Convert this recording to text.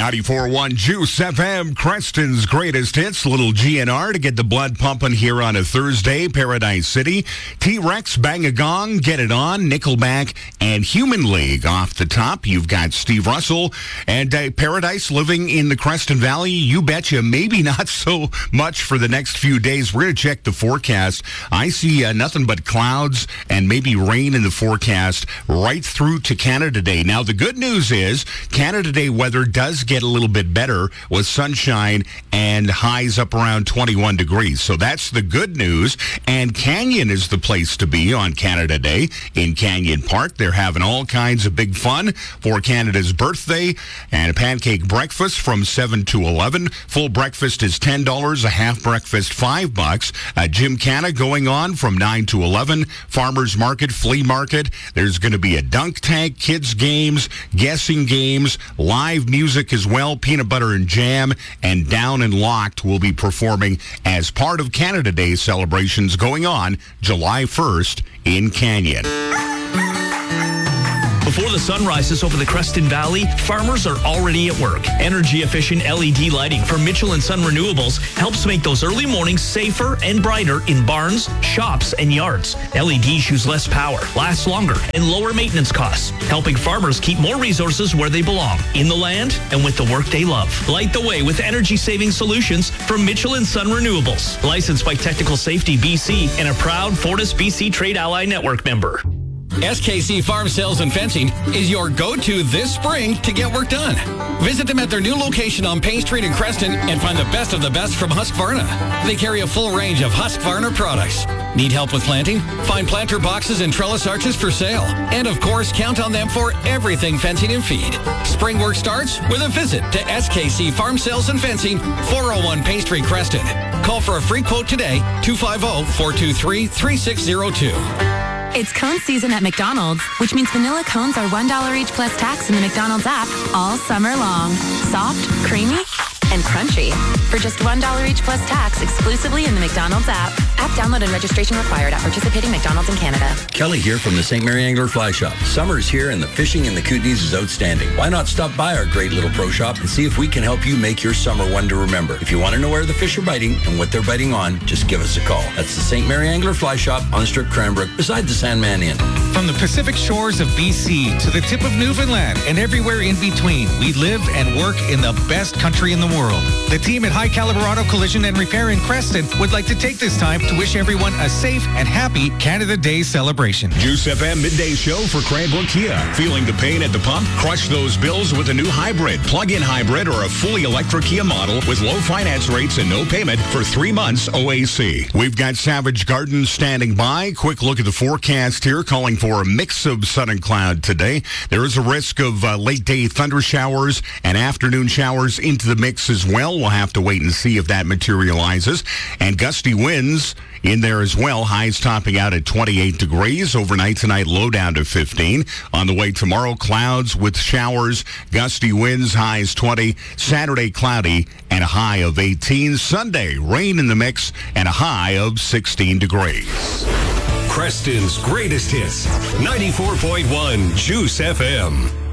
94.1 Juice FM, Creston's greatest hits. Little GNR to get the blood pumping here on a Thursday. Paradise City, T-Rex, Bang a Gong, Get It On, Nickelback, and Human League. Off the top, you've got Steve Russell and Paradise living in the Creston Valley. You betcha, maybe not so much for the next few days. We're going to check the forecast. I see nothing but clouds and maybe rain in the forecast right through to Canada Day. Now, the good news is Canada Day weather does get a little bit better with sunshine and highs up around 21 degrees. So that's the good news. And Canyon is the place to be on Canada Day in Canyon Park. They're having all kinds of big fun for Canada's birthday and a pancake breakfast from 7 to 11. Full breakfast is $10, a half breakfast $5. Gymkhana going on from 9 to 11. Farmers market, flea market. There's going to be a dunk tank, kids games, guessing games, live music as well. Peanut Butter and Jam and Down and Locked will be performing as part of Canada Day celebrations going on July 1st in Canyon. Before the sun rises over the Creston Valley, farmers are already at work. Energy-efficient LED lighting from Mitchell & Son Renewables helps make those early mornings safer and brighter in barns, shops, and yards. LEDs use less power, last longer, and lower maintenance costs, helping farmers keep more resources where they belong, in the land and with the work they love. Light the way with energy-saving solutions from Mitchell & Son Renewables. Licensed by Technical Safety BC and a proud Fortis BC Trade Ally Network member. SKC Farm Sales and Fencing is your go-to this spring to get work done. Visit them at their new location on Payne Street in Creston and find the best of the best from Husqvarna. They carry a full range of Husqvarna products. Need help with planting? Find planter boxes and trellis arches for sale. And of course, count on them for everything fencing and feed. Spring work starts with a visit to SKC Farm Sales and Fencing, 401 Payne Street, Creston. Call for a free quote today, 250-423-3602. It's cone season at McDonald's, which means vanilla cones are $1 each plus tax in the McDonald's app all summer long. Soft, creamy, and crunchy. For just $1 each plus tax exclusively in the McDonald's app. App download and registration required at participating McDonald's in Canada. Kelly here from the St. Mary Angler Fly Shop. Summer is here and the fishing in the Kootenays is outstanding. Why not stop by our great little pro shop and see if we can help you make your summer one to remember. If you want to know where the fish are biting and what they're biting on, just give us a call. That's the St. Mary Angler Fly Shop on the Strip Cranbrook beside the Sandman Inn. From the Pacific shores of BC to the tip of Newfoundland and everywhere in between, we live and work in the best country in the world. The team at High Caliber Auto Collision and Repair in Creston would like to take this time to wish everyone a safe and happy Canada Day celebration. Juice FM midday show for Cranbrook Kia. Feeling the pain at the pump? Crush those bills with a new hybrid, plug-in hybrid, or a fully electric Kia model with low finance rates and no payment for 3 months OAC. We've got Savage Gardens standing by. Quick look at the forecast here, calling for a mix of sun and cloud today. There is a risk of late day thunder showers and afternoon showers into the mix as well. We'll have to wait and see if that materializes. And gusty winds in there as well. Highs topping out at 28 degrees. Overnight tonight, low down to 15. On the way tomorrow, clouds with showers, gusty winds, highs 20. Saturday, cloudy and a high of 18. Sunday, rain in the mix and a high of 16 degrees. Creston's greatest hits, 94.1 Juice FM.